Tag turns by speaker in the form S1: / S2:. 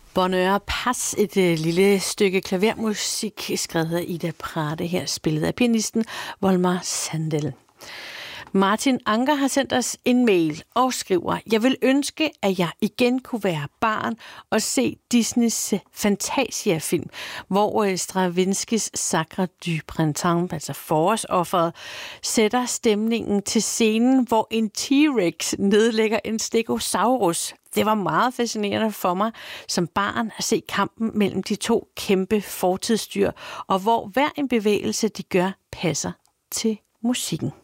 S1: Bonheur Pas, et lille stykke klavermusik skrevet af Ida Prate, her spillet af pianisten Volmar Sandel. Martin Anker har sendt os en mail og skriver: Jeg vil ønske, at jeg igen kunne være barn og se Disneys Fantasia-film, hvor Stravinskys Sacre du Printemps, altså forårsofferet, sætter stemningen til scenen, hvor en T-Rex nedlægger en Stegosaurus. Det var meget fascinerende for mig som barn at se kampen mellem de to kæmpe fortidsdyr, og hvor hver en bevægelse, de gør, passer til musikken.